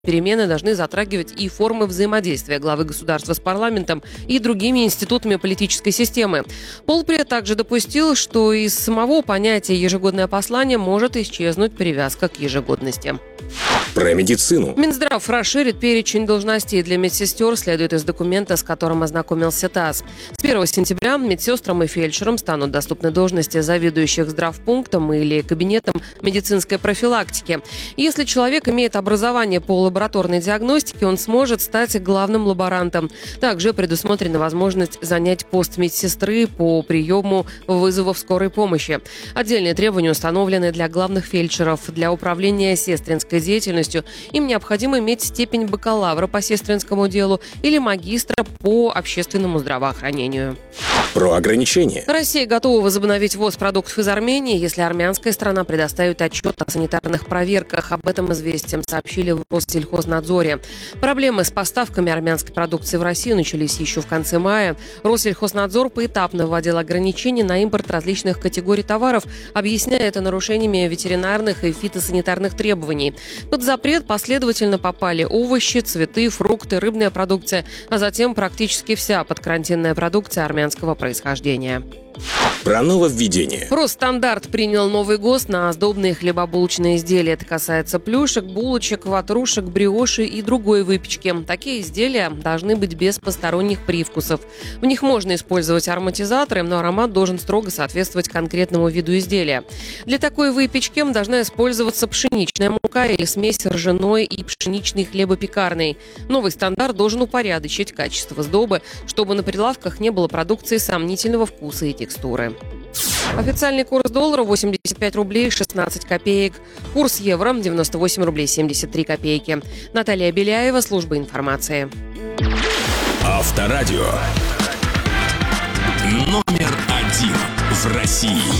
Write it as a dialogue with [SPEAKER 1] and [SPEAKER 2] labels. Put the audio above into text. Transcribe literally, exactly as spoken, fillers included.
[SPEAKER 1] Перемены должны затрагивать и формы взаимодействия главы государства с парламентом и другими институтами политической системы. Полпред также допустил, что из самого понятия «ежегодное послание» может исчезнуть привязка к ежегодности.
[SPEAKER 2] Про медицину.
[SPEAKER 1] Минздрав расширит перечень должностей для медсестер, следует из документа, с которым ознакомился ТАСС. С первого сентября медсестрам и фельдшерам станут доступны должности заведующих здравпунктом или кабинетом медицинской профилактики. Если человек имеет образование по лабораторной диагностике, он сможет стать главным лаборантом. Также предусмотрена возможность занять пост медсестры по приему вызовов скорой помощи. Отдельные требования установлены для главных фельдшеров. Для управления сестринской деятельностью им необходимо иметь степень бакалавра по сестринскому делу или магистра по общественному здравоохранению.
[SPEAKER 2] Про ограничения.
[SPEAKER 1] Россия готова возобновить ввоз продуктов из Армении, если армянская страна предоставит отчет о санитарных проверках. Об этом «Известиям» сообщили в Россельхознадзоре. Проблемы с поставками армянской продукции в Россию начались еще в конце мая. Россельхознадзор поэтапно вводил ограничения на импорт различных категорий товаров, объясняя это нарушениями ветеринарных и фитосанитарных требований. Под запрет последовательно попали овощи, цветы, фрукты, рыбная продукция, а затем практически вся подкарантинная продукция армянского происхождения.
[SPEAKER 2] Про нововведение.
[SPEAKER 1] Росстандартъ принял новый ГОСТ на сдобные хлебобулочные изделия. Это касается плюшек, булочек, ватрушек, бриоши и другой выпечки. Такие изделия должны быть без посторонних привкусов. В них можно использовать ароматизаторы, но аромат должен строго соответствовать конкретному виду изделия. Для такой выпечки должна использоваться пшеничная мука или смесь ржаной и пшеничной хлебопекарной. Новый стандарт должен упорядочить качество сдобы, чтобы на прилавках не было продукции сомнительного вкуса и текстуры. Официальный курс доллара восемьдесят пять рублей шестнадцать копеек. Курс евро девяносто восемь рублей семьдесят три копейки. Наталья Беляева, служба информации.
[SPEAKER 2] Авторадио. Номер один в России.